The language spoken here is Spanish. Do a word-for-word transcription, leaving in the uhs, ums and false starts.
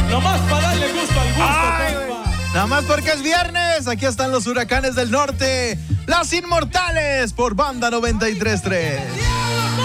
Nomás para darle gusto al gusto, Ay, compa. Nada más porque es viernes, aquí están los Huracanes del Norte, Las Inmortales por Banda noventa y tres punto tres.